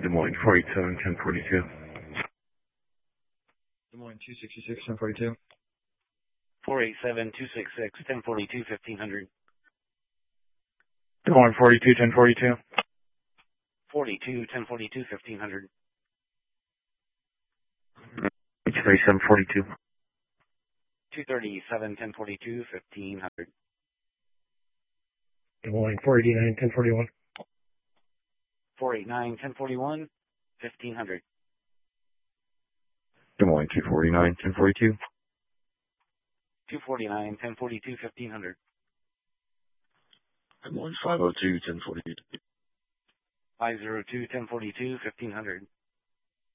Des Moines, 487, 1042. Des Moines, 266, 1042. 487, 266, 1042, 1500. Des Moines, 42, 1042. 42, 1042, 1500. It's 3742. 237, 1042, 1500. Des Moines, 489, 1041. 489, 1041, 1500. Des Moines, 249, 1042. 249, 1042, 1500. Des Moines, 502, 1042. 502, 1042, 1500.